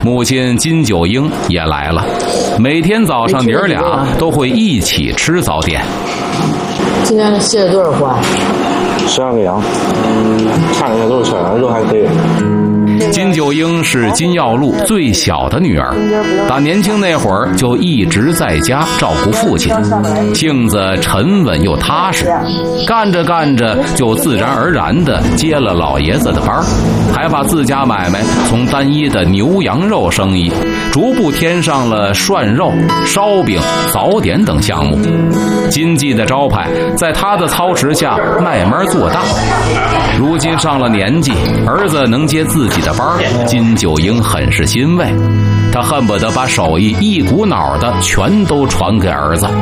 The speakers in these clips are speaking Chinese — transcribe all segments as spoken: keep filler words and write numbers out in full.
母亲金九英也来了，每天早上娘儿俩都会一起吃早点。 今天卸了多少花？ 十二个羊，看着都是小羊肉，还可以。 金九英是金耀禄最小的女儿，打年轻那会儿就一直在家照顾父亲，性子沉稳又踏实，干着干着就自然而然地接了老爷子的班，还把自家买卖从单一的牛羊肉生意逐步添上了涮肉、烧饼、早点等项目。金记的招牌在他的操持下慢慢做大。如今上了年纪，儿子能接自己的班，金九英很是欣慰，他恨不得把手艺一股脑的全都传给儿子。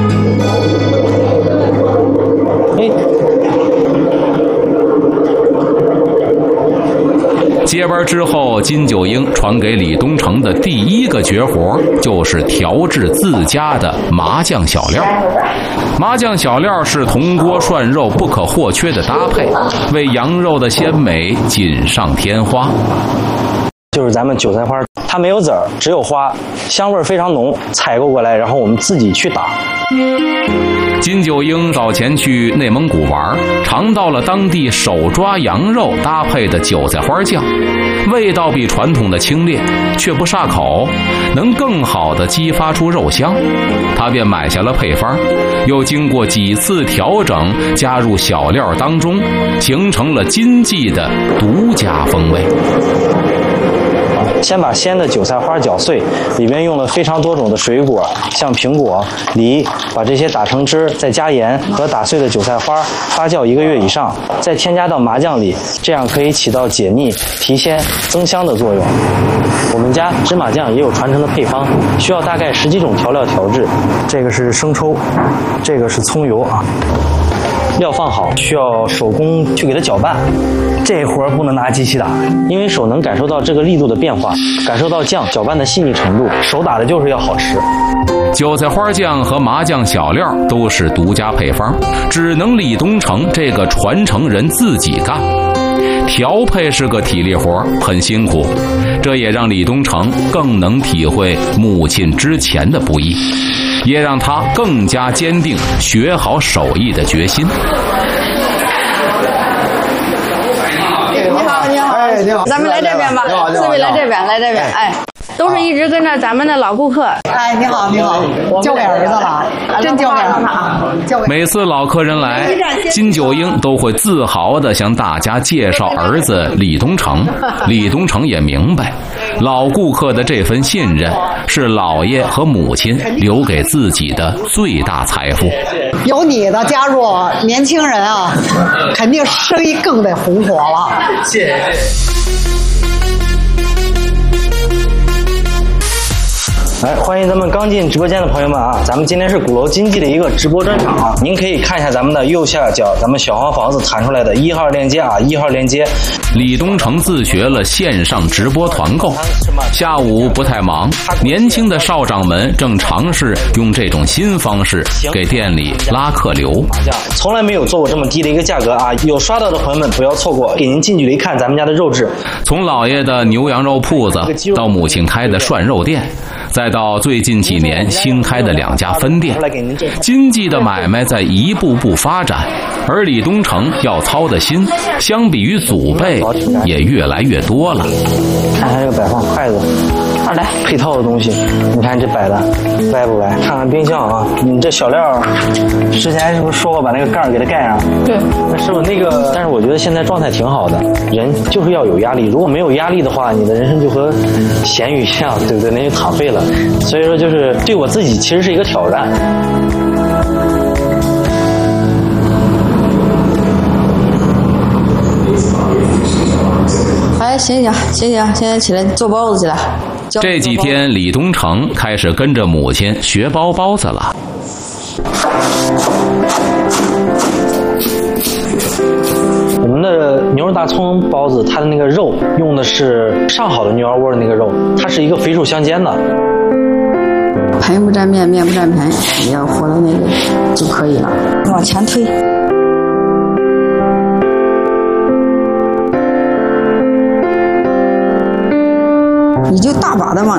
接班之后，金九英传给李东成的第一个绝活就是调制自家的麻酱小料。麻酱小料是铜锅涮肉不可或缺的搭配，为羊肉的鲜美锦上添花。 就是咱们韭菜花，它没有籽儿，只有花，香味非常浓。采购过来，然后我们自己去打。 金九英早前去内蒙古玩，尝到了当地手抓羊肉搭配的韭菜花酱，味道比传统的清冽，却不煞口，能更好地激发出肉香。他便买下了配方，又经过几次调整，加入小料当中，形成了金记的独家风味。 先把鲜的韭菜花搅碎，里边用了非常多种的水果，像苹果、梨，把这些打成汁，再加盐和打碎的韭菜花发酵一个月以上，再添加到麻酱里，这样可以起到解腻、提鲜、增香的作用。我们家芝麻酱也有传承的配方，需要大概十几种调料调制。这个是生抽，这个是葱油啊。料放好，需要手工去给它搅拌，这活儿不能拿机器打，因为手能感受到这个力度的变化，感受到酱搅拌的细腻程度，手打的就是要好吃。 韭菜花酱和麻酱小料都是独家配方，只能李东成这个传承人自己干。调配是个体力活，很辛苦，这也让李东成更能体会母亲之前的不易，也让他更加坚定学好手艺的决心。 你好，你好，哎，你好，咱们来这边吧，四位来这边，来这边，哎。都是一直跟着咱们的老顾客。 哎，你好，你好，交给儿子了，真交给他了。 每次老客人来，金九英都会自豪地向大家介绍儿子李东成。李东成也明白，老顾客的这份信任是老爷和母亲留给自己的最大财富。 有你的加入，年轻人啊，肯定生意更得红火了。谢谢。 来，欢迎咱们刚进直播间的朋友们啊！咱们今天是鼓楼金记的一个直播专场啊，您可以看一下咱们的右下角，咱们小黄房子弹出来的一号链接啊，一号链接。 李东成自学了线上直播团购，下午不太忙，年轻的少掌门正尝试用这种新方式给店里拉客流。 从来没有做过这么低的一个价格啊！有刷到的朋友们不要错过，给您近距离看咱们家的肉质。 从老爷的牛羊肉铺子到母亲开的涮肉店，再到最近几年新开的两家分店，经济的买卖在一步步发展，而李东成要操的心，相比于祖辈也越来越多了。 看看这个摆放筷子，好嘞，配套的东西，你看这摆的歪不歪？看看冰箱啊，你这小料之前是不是说过把那个盖儿给它盖上？ 对， 那师傅那个，但是我觉得现在状态挺好的，人就是要有压力，如果没有压力的话，你的人生就和咸鱼一样，对不对？那就躺废了。所以说，就是对我自己其实是一个挑战。 哎，行行行行，现在起来做包子去了。 这几天，李东成开始跟着母亲学包包子了。 我们的牛肉大葱包子，它的那个肉用的是上好的牛腰窝的那个肉，它是一个肥瘦相间的。 盆不沾面，面不沾盆，你要和了那个就可以了。往前推。 你就大把的往。